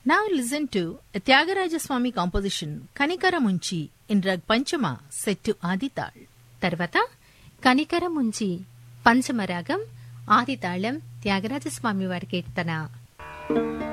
Now listen to a Tyagaraja Swami composition Kanikara Munchi in Rag Panchama set to Adital. తర్వాత కనికర ముంచి పంచమ రాగం ఆదితాళం త్యాగరాజస్వామి వారి కీర్తన.